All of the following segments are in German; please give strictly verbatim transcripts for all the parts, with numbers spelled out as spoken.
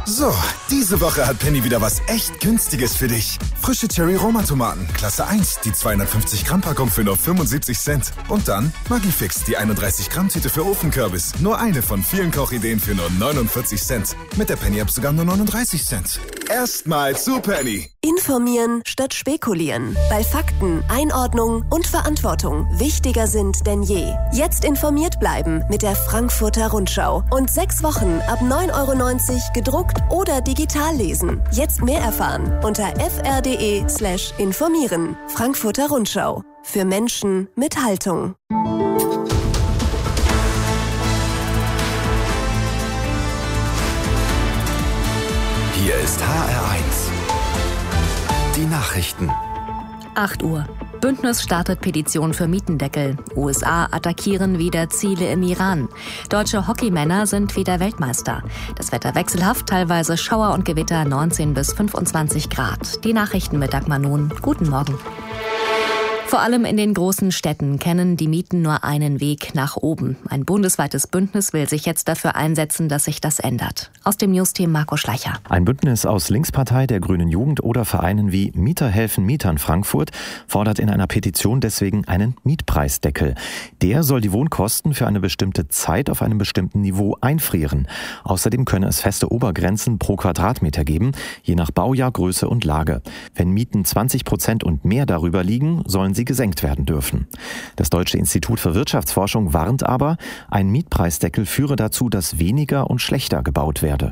So, diese Woche hat Penny wieder was echt Günstiges für dich. Frische Cherry-Roma-Tomaten, Klasse eins, die zweihundertfünfzig Gramm Packung für nur fünfundsiebzig Cent. Und dann Maggi-Fix, die einunddreißig Gramm Tüte für Ofenkürbis. Nur eine von vielen Kochideen für nur neunundvierzig Cent. Mit der Penny-App sogar nur neununddreißig Cent. Erstmal zu Penny. Informieren statt spekulieren. Weil Fakten, Einordnung und Verantwortung wichtiger sind denn je. Jetzt informiert bleiben mit der Frankfurter Rundschau. Und sechs Wochen ab neun Euro neunzig gedruckt oder digital lesen. Jetzt mehr erfahren unter fr.de slash informieren. Frankfurter Rundschau. Für Menschen mit Haltung. Hier ist H R eins. Die Nachrichten. acht Uhr. Bündnis startet Petition für Mietendeckel. U S A attackieren wieder Ziele im Iran. Deutsche Hockeymänner sind wieder Weltmeister. Das Wetter wechselhaft, teilweise Schauer und Gewitter, neunzehn bis fünfundzwanzig Grad. Die Nachrichten mit Dagmar Nun. Guten Morgen. Vor allem in den großen Städten kennen die Mieten nur einen Weg nach oben. Ein bundesweites Bündnis will sich jetzt dafür einsetzen, dass sich das ändert. Aus dem Newsteam Marco Schleicher. Ein Bündnis aus Linkspartei, der Grünen Jugend oder Vereinen wie Mieter helfen Mietern Frankfurt fordert in einer Petition deswegen einen Mietpreisdeckel. Der soll die Wohnkosten für eine bestimmte Zeit auf einem bestimmten Niveau einfrieren. Außerdem könne es feste Obergrenzen pro Quadratmeter geben, je nach Baujahr, Größe und Lage. Wenn Mieten zwanzig Prozent und mehr darüber liegen, sollen sie gesenkt werden dürfen. Das Deutsche Institut für Wirtschaftsforschung warnt aber, ein Mietpreisdeckel führe dazu, dass weniger und schlechter gebaut werde.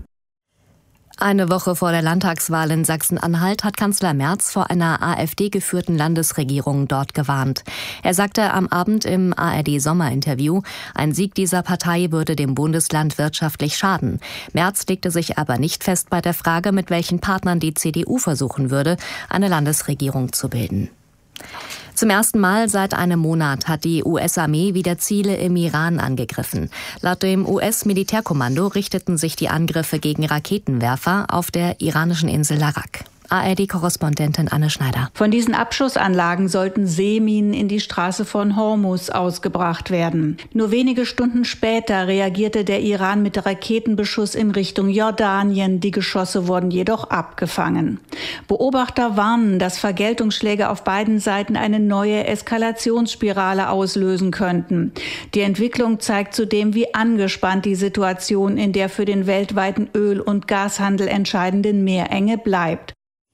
Eine Woche vor der Landtagswahl in Sachsen-Anhalt hat Kanzler Merz vor einer AfD-geführten Landesregierung dort gewarnt. Er sagte am Abend im A R D-Sommerinterview, ein Sieg dieser Partei würde dem Bundesland wirtschaftlich schaden. Merz legte sich aber nicht fest bei der Frage, mit welchen Partnern die C D U versuchen würde, eine Landesregierung zu bilden. Zum ersten Mal seit einem Monat hat die U S-Armee wieder Ziele im Iran angegriffen. Laut dem U S-Militärkommando richteten sich die Angriffe gegen Raketenwerfer auf der iranischen Insel Larak. A R D-Korrespondentin Anne Schneider. Von diesen Abschussanlagen sollten Seeminen in die Straße von Hormuz ausgebracht werden. Nur wenige Stunden später reagierte der Iran mit Raketenbeschuss in Richtung Jordanien. Die Geschosse wurden jedoch abgefangen. Beobachter warnen, dass Vergeltungsschläge auf beiden Seiten eine neue Eskalationsspirale auslösen könnten. Die Entwicklung zeigt zudem, wie angespannt die Situation in der für den weltweiten Öl- und Gashandel entscheidenden Meerenge bleibt.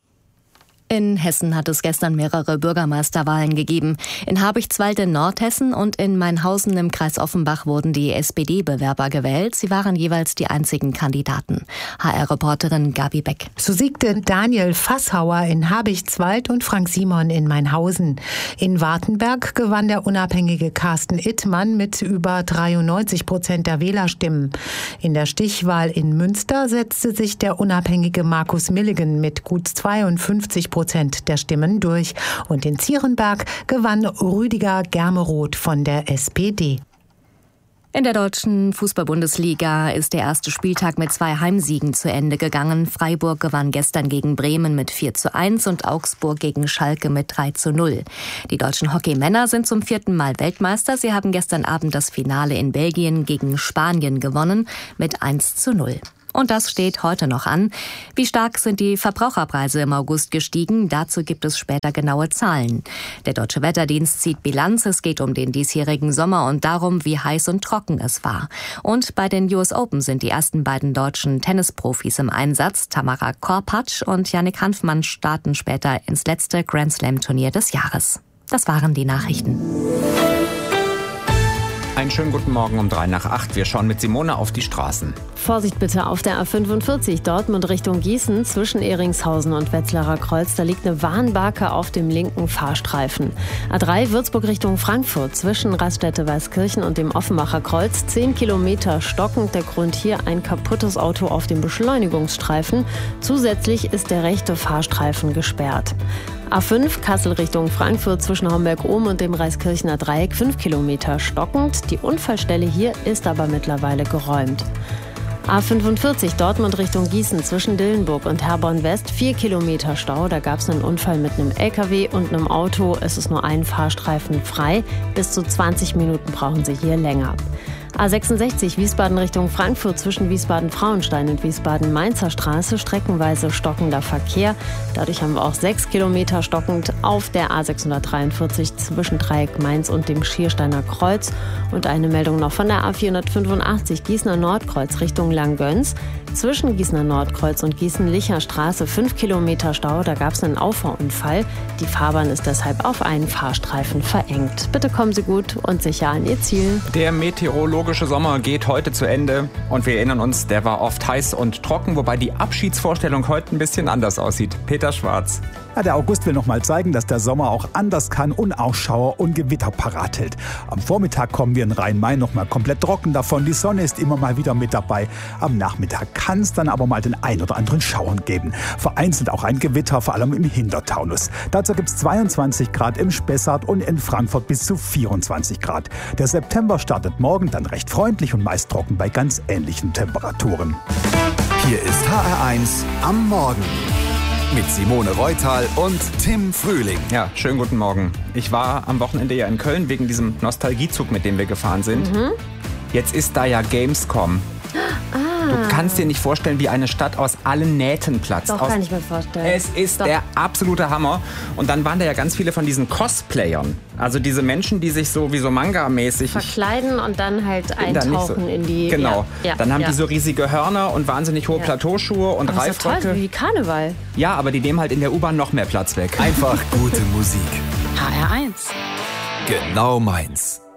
In Hessen hat es gestern mehrere Bürgermeisterwahlen gegeben. In Habichtswald in Nordhessen und in Mainhausen im Kreis Offenbach wurden die S P D-Bewerber gewählt. Sie waren jeweils die einzigen Kandidaten. H R-Reporterin Gabi Beck. So siegte Daniel Fasshauer in Habichtswald und Frank Simon in Mainhausen. In Wartenberg gewann der unabhängige Carsten Ittmann mit über dreiundneunzig Prozent der Wählerstimmen. In der Stichwahl in Münster setzte sich der unabhängige Markus Milligan mit gut zweiundfünfzig Prozent der Stimmen durch. Und in Zierenberg gewann Rüdiger Germeroth von der S P D. In der deutschen Fußball-Bundesliga ist der erste Spieltag mit zwei Heimsiegen zu Ende gegangen. Freiburg gewann gestern gegen Bremen mit vier zu eins und Augsburg gegen Schalke mit drei zu null. Die deutschen Hockeymänner sind zum vierten Mal Weltmeister. Sie haben gestern Abend das Finale in Belgien gegen Spanien gewonnen mit eins zu null. Und das steht heute noch an. Wie stark sind die Verbraucherpreise im August gestiegen? Dazu gibt es später genaue Zahlen. Der Deutsche Wetterdienst zieht Bilanz. Es geht um den diesjährigen Sommer und darum, wie heiß und trocken es war. Und bei den U S Open sind die ersten beiden deutschen Tennisprofis im Einsatz. Tamara Korpatsch und Yannick Hanfmann starten später ins letzte Grand Slam-Turnier des Jahres. Das waren die Nachrichten. Einen schönen guten Morgen um drei nach acht. Wir schauen mit Simone auf die Straßen. Vorsicht bitte auf der A fünfundvierzig Dortmund Richtung Gießen zwischen Ehringshausen und Wetzlarer Kreuz. Da liegt eine Warnbarke auf dem linken Fahrstreifen. A drei Würzburg Richtung Frankfurt zwischen Raststätte-Weißkirchen und dem Offenbacher Kreuz. Zehn Kilometer stockend. Der Grund hier ein kaputtes Auto auf dem Beschleunigungsstreifen. Zusätzlich ist der rechte Fahrstreifen gesperrt. A fünf Kassel Richtung Frankfurt zwischen Homberg-Ohm und dem Reiskirchener Dreieck fünf Kilometer stockend. Die Unfallstelle hier ist aber mittlerweile geräumt. A fünfundvierzig Dortmund Richtung Gießen zwischen Dillenburg und Herborn West vier Kilometer Stau. Da gab es einen Unfall mit einem L K W und einem Auto. Es ist nur ein Fahrstreifen frei. Bis zu zwanzig Minuten brauchen Sie hier länger. A sechsundsechzig Wiesbaden Richtung Frankfurt zwischen Wiesbaden-Frauenstein und Wiesbaden-Mainzer Straße streckenweise stockender Verkehr. Dadurch haben wir auch sechs Kilometer stockend auf der A sechshundertdreiundvierzig zwischen Dreieck Mainz und dem Schiersteiner Kreuz. Und eine Meldung noch von der A vierhundertfünfundachtzig Gießener Nordkreuz Richtung Langgöns. Zwischen Gießener Nordkreuz und Gießen-Licher Straße fünf Kilometer Stau. Da gab es einen Auffahrunfall. Die Fahrbahn ist deshalb auf einen Fahrstreifen verengt. Bitte kommen Sie gut und sicher an Ihr Ziel. Der meteorologische Sommer geht heute zu Ende und wir erinnern uns, der war oft heiß und trocken, wobei die Abschiedsvorstellung heute ein bisschen anders aussieht. Peter Schwarz. Ja, der August will noch mal zeigen, dass der Sommer auch anders kann und auch Schauer und Gewitter parat hält. Am Vormittag kommen wir in Rhein-Main noch mal komplett trocken davon. Die Sonne ist immer mal wieder mit dabei. Am Nachmittag kann es dann aber mal den ein oder anderen Schauern geben. Vereinzelt auch ein Gewitter, vor allem im Hintertaunus. Dazu gibt es zweiundzwanzig Grad im Spessart und in Frankfurt bis zu vierundzwanzig Grad. Der September startet morgen dann recht freundlich und meist trocken bei ganz ähnlichen Temperaturen. Hier ist H R eins am Morgen. Mit Simone Reutal und Tim Frühling. Ja, schönen guten Morgen. Ich war am Wochenende ja in Köln wegen diesem Nostalgiezug, mit dem wir gefahren sind. Mhm. Jetzt ist da ja Gamescom. Ah. Du kannst dir nicht vorstellen, wie eine Stadt aus allen Nähten platzt. Doch, aus kann ich mir vorstellen. Es ist Doch. der absolute Hammer. Und dann waren da ja ganz viele von diesen Cosplayern. Also diese Menschen, die sich so wie so Manga-mäßig verkleiden und dann halt eintauchen dann so, in die... Genau. Ja, ja, dann haben ja. die so riesige Hörner und wahnsinnig hohe ja. Plateauschuhe und aber Reifröcke. Das ist toll, wie Karneval. Ja, aber die nehmen halt in der U-Bahn noch mehr Platz weg. Einfach gute Musik. H R eins. Genau meins.